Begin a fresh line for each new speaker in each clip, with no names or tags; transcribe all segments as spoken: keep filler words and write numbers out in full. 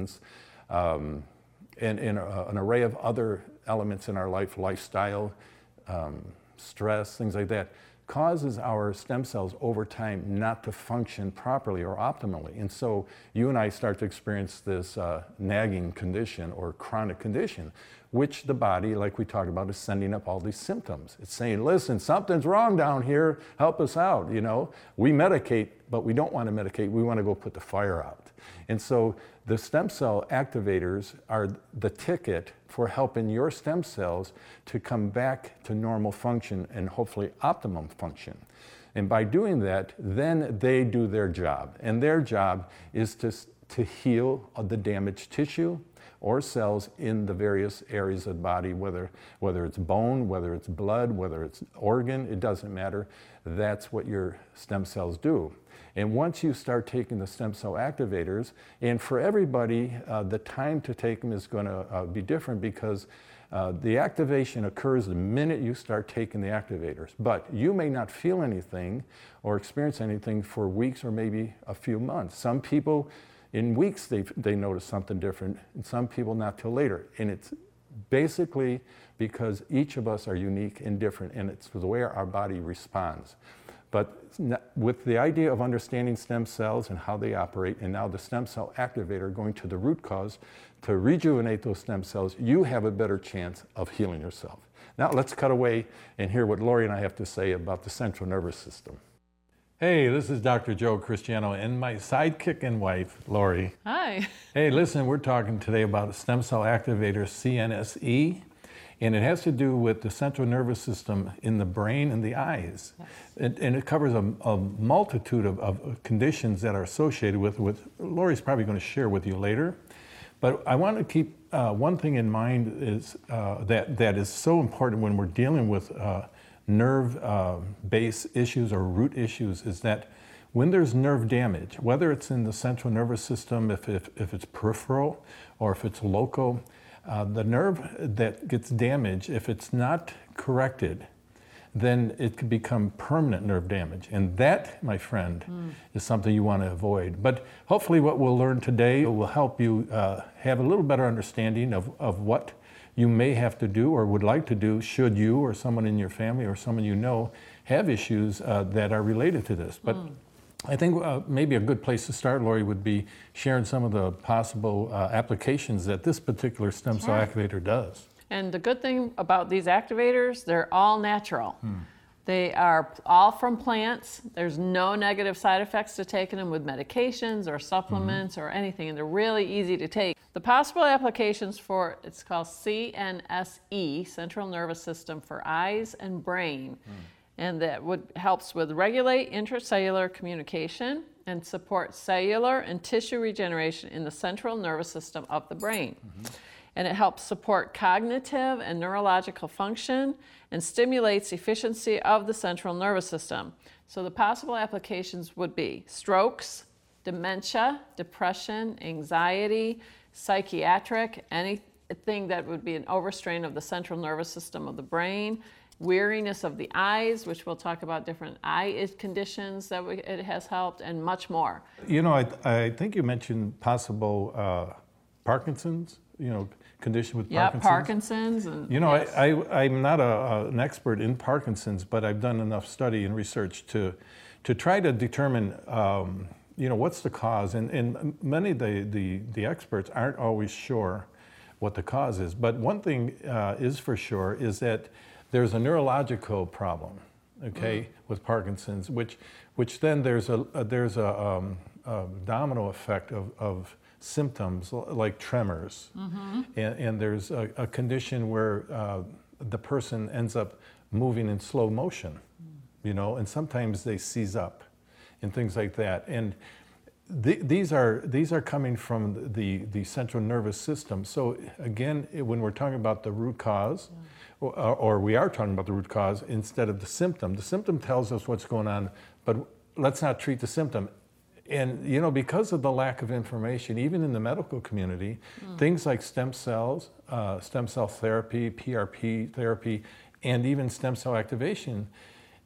nutrients, um, and, and a, an array of other elements in our life, lifestyle, um, stress, things like that, causes our stem cells over time not to function properly or optimally. And so you and I start to experience this uh, nagging condition or chronic condition, which the body, like we talked about, is sending up all these symptoms. It's saying, listen, something's wrong down here, help us out, you know. We medicate, but we don't want to medicate, we want to go put the fire out. And so the stem cell activators are the ticket for helping your stem cells to come back to normal function and hopefully optimum function. And by doing that, then they do their job. And their job is to, to heal the damaged tissue or cells in the various areas of the body, whether, whether it's bone, whether it's blood, whether it's organ, it doesn't matter. That's what your stem cells do. And once you start taking the stem cell activators, and for everybody, uh, the time to take them is going to uh, be different because uh, the activation occurs the minute you start taking the activators. But you may not feel anything or experience anything for weeks or maybe a few months. Some people, in weeks, they, they notice something different, and some people not till later. And it's basically because each of us are unique and different, and it's the way our body responds. But with the idea of understanding stem cells and how they operate, and now the stem cell activator going to the root cause to rejuvenate those stem cells, you have a better chance of healing yourself. Now let's cut away and hear what Lori and I have to say about the central nervous system. Hey, this is Doctor Joe Cristiano and my sidekick and wife, Lori.
Hi.
Hey, listen, we're talking today about stem cell activator C N S E. And it has to do with the central nervous system in the brain and the eyes. Yes. And, and it covers a, a multitude of, of conditions that are associated with, with Lori's probably going to share with you later. But I want to keep uh, one thing in mind is uh, that, that is so important when we're dealing with uh, nerve uh, base issues or root issues, is that when there's nerve damage, whether it's in the central nervous system, if, if, if it's peripheral or if it's local, Uh, the nerve that gets damaged, if it's not corrected, then it could become permanent nerve damage. And that, my friend, mm. is something you want to avoid. But hopefully what we'll learn today will help you uh, have a little better understanding of, of what you may have to do or would like to do should you or someone in your family or someone you know have issues uh, that are related to this. But mm. I think uh, maybe a good place to start, Lori, would be sharing some of the possible uh, applications that this particular stem cell
sure.
activator does.
And the good thing about these activators, they're all natural. Hmm. They are all from plants. There's no negative side effects to taking them with medications or supplements mm-hmm. or anything, and they're really easy to take. The possible applications for, it's called C N S E, Central Nervous System for Eyes and Brain. Hmm. And that would helps with regulate intracellular communication and support cellular and tissue regeneration in the central nervous system of the brain. Mm-hmm. And it helps support cognitive and neurological function and stimulates efficiency of the central nervous system. So the possible applications would be strokes, dementia, depression, anxiety, psychiatric, anything that would be an overstrain of the central nervous system of the brain, weariness of the eyes, which we'll talk about different eye conditions that we, it has helped, and much more.
You know, I, I think you mentioned possible uh, Parkinson's, you know, condition with
yeah,
Parkinson's.
Yeah, Parkinson's. And,
you know,
yes.
I, I, I'm not a, an expert in Parkinson's, but I've done enough study and research to, to try to determine, um, you know, what's the cause. And, and many of the, the, the experts aren't always sure what the cause is. But one thing uh, is for sure is that there's a neurological problem, okay, mm. with Parkinson's, which, which then there's a, a there's a, um, a domino effect of, of symptoms like tremors, mm-hmm. and, and there's a, a condition where uh, the person ends up moving in slow motion, mm. you know, and sometimes they seize up, and things like that. And th- these are these are coming from the the central nervous system. So again, when we're talking about the root cause. Yeah. Or, or we are talking about the root cause instead of the symptom. The symptom tells us what's going on, but let's not treat the symptom. And you know, because of the lack of information, even in the medical community, mm. things like stem cells, uh, stem cell therapy, P R P therapy, and even stem cell activation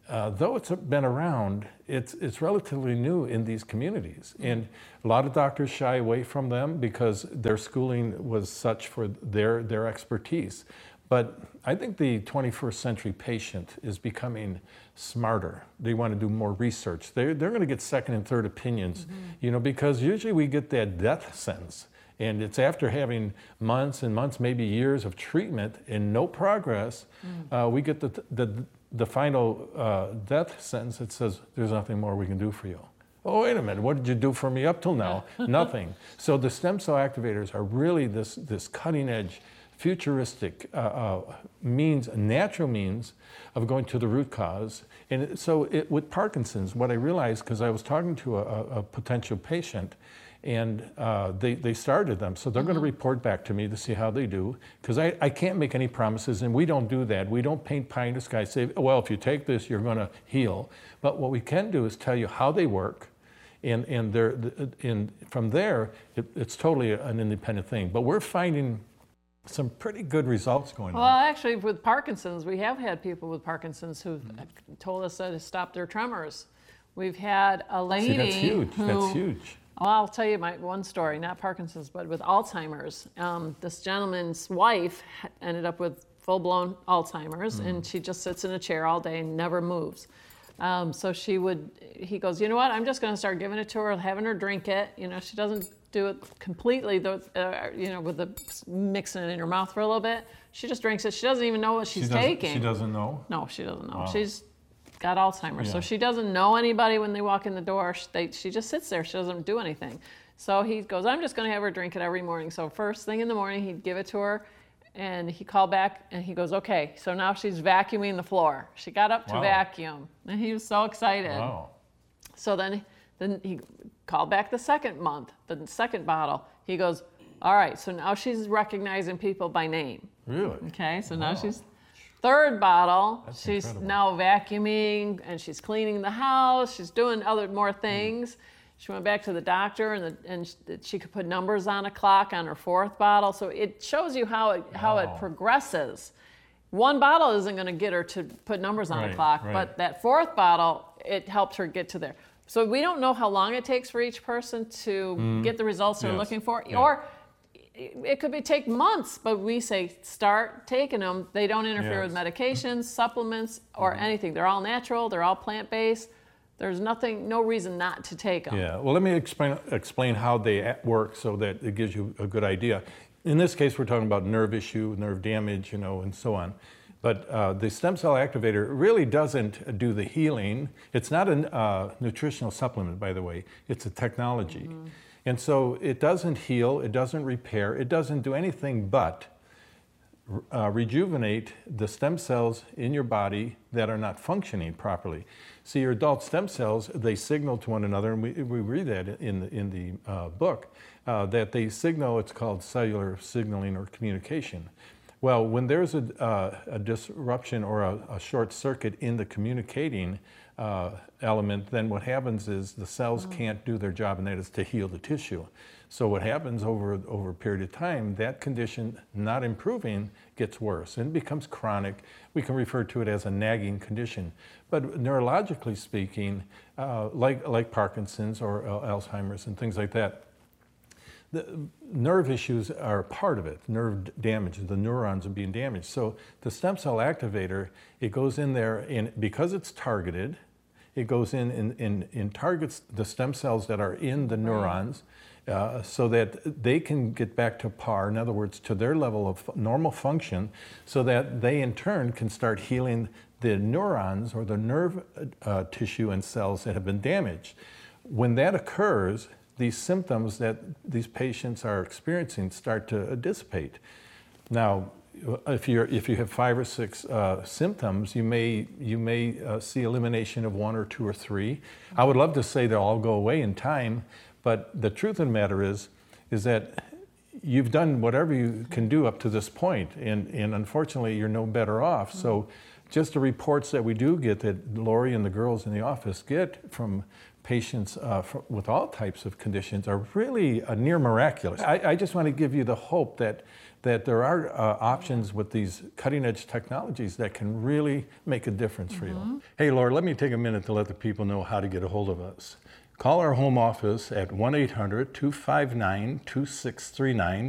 uh, though it's been around, it's, it's relatively new in these communities. And a lot of doctors shy away from them because their schooling was such for their, their expertise. But I think the twenty-first century patient is becoming smarter. They want to do more research. They're, they're going to get second and third opinions, mm-hmm. you know, because usually we get that death sentence. And it's after having months and months, maybe years of treatment and no progress, mm. uh, we get the, the, the final uh, death sentence that says, there's nothing more we can do for you. Oh, wait a minute, what did you do for me up till now? Nothing. So the stem cell activators are really this, this cutting edge, futuristic uh, uh, means, natural means of going to the root cause. And so it, with Parkinson's, what I realized, because I was talking to a, a potential patient, and uh, they, they started them. So they're mm-hmm. going to report back to me to see how they do, because I, I can't make any promises, and we don't do that. We don't paint pie in the sky, say, well, if you take this, you're going to heal. But what we can do is tell you how they work, and, and, they're, and from there, it, it's totally an independent thing. But we're finding some pretty good results going
well,
on.
Well, actually, with Parkinson's, we have had people with Parkinson's who mm-hmm. told us that to stop their tremors. We've had a lady
See, that's huge.
who,
that's huge.
Well, I'll tell you my one story, not Parkinson's, but with Alzheimer's. Um, this gentleman's wife ended up with full-blown Alzheimer's, mm. and she just sits in a chair all day and never moves. Um, so she would, he goes, you know what, I'm just going to start giving it to her, having her drink it. You know, she doesn't do it completely, though, uh, you know, with the mixing it in her mouth for a little bit. She just drinks it. She doesn't even know what she's
she
taking.
She doesn't know?
No, she doesn't know.
Wow.
She's got Alzheimer's,
yeah.
so she doesn't know anybody when they walk in the door. She, they, she just sits there. She doesn't do anything. So he goes, I'm just going to have her drink it every morning. So first thing in the morning, he'd give it to her, and he called back, and he goes, okay, so now she's vacuuming the floor. She got up to
wow.
vacuum, and he was so excited.
Wow.
So then, then he called back the second month, the second bottle. He goes, all right, so now she's recognizing people by name.
Really?
Okay, so
wow.
now she's... Third bottle,
That's
she's
incredible.
now vacuuming, and she's cleaning the house. She's doing other more things. Mm. She went back to the doctor, and, the, and she, she could put numbers on a clock on her fourth bottle. So it shows you how it, how
wow.
it progresses. One bottle isn't going to get her to put numbers on
right,
a clock,
right.
but that fourth bottle, it helped her get to there. So we don't know how long it takes for each person to mm. get the results they're
yes.
looking for,
yeah.
or it could be take months, but we say start taking them. They don't interfere
yes.
with medications, supplements, or mm-hmm. anything. They're all natural. They're all plant-based. There's nothing, no reason not to take them.
Yeah. Well, let me explain explain how they work so that it gives you a good idea. In this case, we're talking about nerve issue, nerve damage, you know, and so on. But uh, the stem cell activator really doesn't do the healing. It's not a uh, nutritional supplement, by the way. It's a technology. Mm-hmm. And so it doesn't heal, it doesn't repair, it doesn't do anything but uh, rejuvenate the stem cells in your body that are not functioning properly. See, your adult stem cells, they signal to one another, and we, we read that in the, in the uh, book, uh, that they signal, it's called cellular signaling or communication. Well, when there's a, uh, a disruption or a, a short circuit in the communicating uh, element, then what happens is the cells mm. can't do their job, and that is to heal the tissue. So what happens over, over a period of time, that condition not improving gets worse and becomes chronic. We can refer to it as a nagging condition. But neurologically speaking, uh, like, like Parkinson's or uh, Alzheimer's and things like that, the nerve issues are part of it, nerve damage, the neurons are being damaged. So the stem cell activator, it goes in there, and because it's targeted, it goes in and, and, and targets the stem cells that are in the neurons uh, so that they can get back to par, in other words, to their level of normal function, so that they in turn can start healing the neurons or the nerve uh, tissue and cells that have been damaged. When that occurs, these symptoms that these patients are experiencing start to dissipate. Now, if you're if you have five or six uh, symptoms, you may you may uh, see elimination of one or two or three. I would love to say they'll all go away in time, but the truth of the matter is is that you've done whatever you can do up to this point, and and unfortunately you're no better off. So just the reports that we do get, that Lori and the girls in the office get from patients uh, for, with all types of conditions are really uh, near miraculous. I, I just want to give you the hope that, that there are uh, options with these cutting edge technologies that can really make a difference for mm-hmm. you. Hey, Laura, let me take a minute to let the people know how to get a hold of us. Call our home office at one eight hundred, two five nine, two six three nine.